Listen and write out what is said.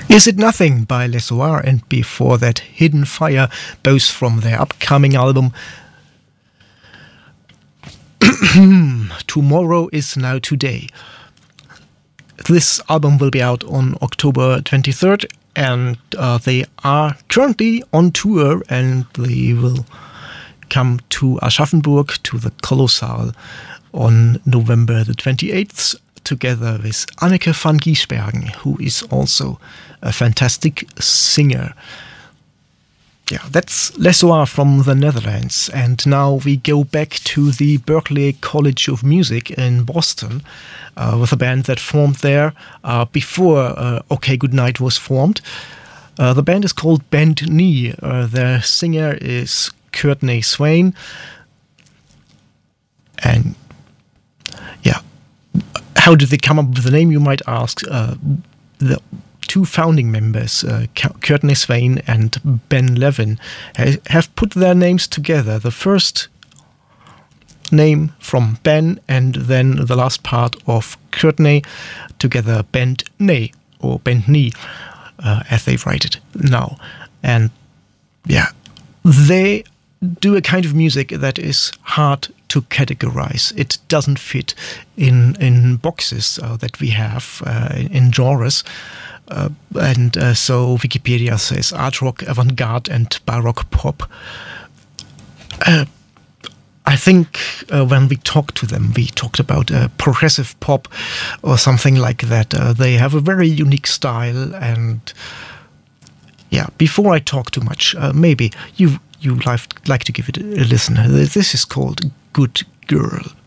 Is It Nothing by Les Soir, and before that Hidden Fire, both from their upcoming album Tomorrow Is Now Today. This album will be out on October 23rd, and they are currently on tour, and they will come to Aschaffenburg, to the Kolossal, on November the 28th, together with Anneke van Giesbergen, who is also a fantastic singer. Yeah, that's Les Soir from the Netherlands. And now we go back to the Berklee College of Music in Boston with a band that formed there before OK Goodnight was formed. The band is called Bend Knee. Their singer is Courtney Swain. And yeah, how did they come up with the name, you might ask? The two founding members, Courtney Swain and Ben Levin, have put their names together. The first name from Ben and then the last part of Courtney, together Bend Knee, or Bend Knee, as they write it now. And yeah, they do a kind of music that is hard to categorize. It doesn't fit in boxes that we have in genres. So Wikipedia says art rock, avant-garde and baroque pop. I think when we talked to them, we talked about progressive pop or something like that. They have a very unique style, and yeah, before I talk too much, maybe you like to give it a listen. This is called Good Girl.